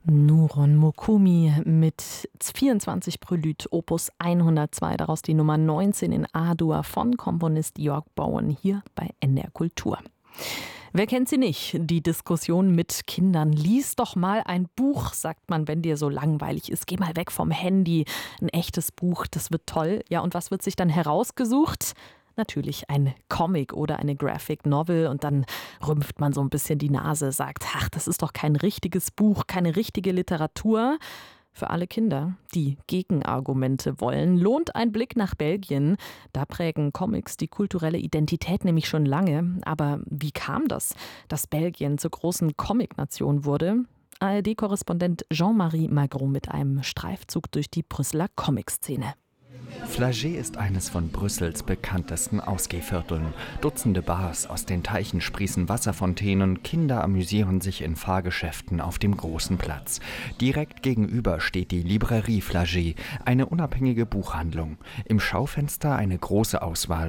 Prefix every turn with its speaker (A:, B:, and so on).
A: Nuron Mokumi mit 24 Prelude, Opus 102, daraus die Nummer 19 in A-Dur von Komponist Jörg Bowen hier bei NDR Kultur. Wer kennt sie nicht? Die Diskussion mit Kindern. Lies doch mal ein Buch, sagt man, wenn dir so langweilig ist. Geh mal weg vom Handy. Ein echtes Buch, das wird toll. Ja, und was wird sich dann herausgesucht? Natürlich ein Comic oder eine Graphic Novel und dann rümpft man so ein bisschen die Nase, sagt, ach, das ist doch kein richtiges Buch, keine richtige Literatur. Für alle Kinder, die Gegenargumente wollen, lohnt ein Blick nach Belgien. Da prägen Comics die kulturelle Identität nämlich schon lange. Aber wie kam das, dass Belgien zur großen Comic-Nation wurde? ARD-Korrespondent Jean-Marie Magro mit einem Streifzug durch die Brüsseler Comic-Szene.
B: Flagey ist eines von Brüssels bekanntesten Ausgehvierteln. Dutzende Bars, aus den Teichen sprießen Wasserfontänen, Kinder amüsieren sich in Fahrgeschäften auf dem großen Platz. Direkt gegenüber steht die Librairie Flagey, eine unabhängige Buchhandlung. Im Schaufenster eine große Auswahl